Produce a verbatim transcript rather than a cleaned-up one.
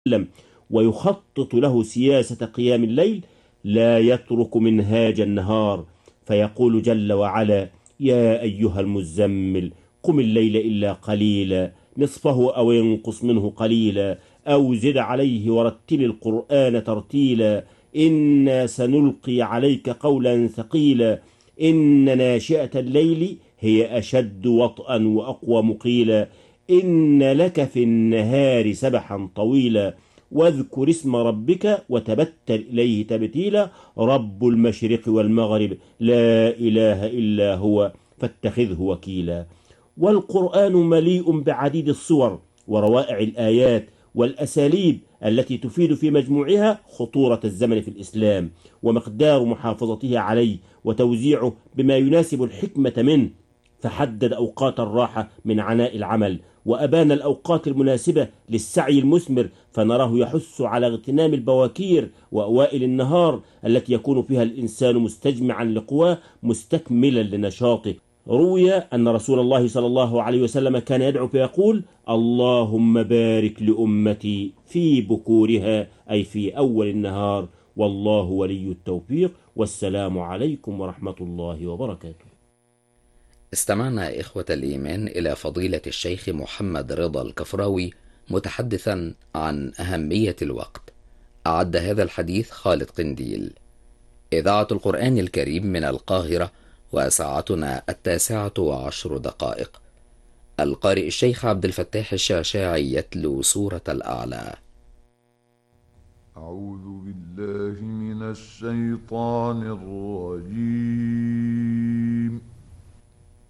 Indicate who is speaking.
Speaker 1: وسلم ويخطط له سياسة قيام الليل، لا يترك منهاج النهار، فيقول جل وعلا: يا أيها المزمل قم الليل إلا قليلا نصفه أو ينقص منه قليلا أو زد عليه ورتل القرآن ترتيلا إنا سنلقي عليك قولا ثقيلا إن ناشئة الليل هي أشد وطئا وأقوى قيلا إن لك في النهار سبحا طويلا واذكر اسم ربك وتبتل إليه تبتيلا رب المشرق والمغرب لا إله إلا هو فاتخذه وكيلا. والقرآن مليء بعديد الصور وروائع الآيات والأساليب التي تفيد في مجموعها خطورة الزمن في الإسلام ومقدار محافظته عليه وتوزيعه بما يناسب الحكمة منه، فحدد أوقات الراحة من عناء العمل وأبان الأوقات المناسبة للسعي المثمر، فنراه يحث على اغتنام البواكير وأوائل النهار التي يكون فيها الإنسان مستجمعا لقواه مستكملا لنشاطه. روي أن رسول الله صلى الله عليه وسلم كان يدعو فيقول: اللهم بارك لأمتي في بكورها، أي في أول النهار، والله ولي التوفيق، والسلام عليكم ورحمة الله وبركاته.
Speaker 2: استمعنا إخوة الإيمان إلى فضيلة الشيخ محمد رضا الكفراوي متحدثا عن أهمية الوقت. أعد هذا الحديث خالد قنديل. إذاعة القرآن الكريم من القاهرة، وساعتنا التاسعة وعشر دقائق. القارئ الشيخ عبد الفتاح الشعشاعي يتلو سورة الأعلى.
Speaker 3: أعوذ بالله من الشيطان الرجيم.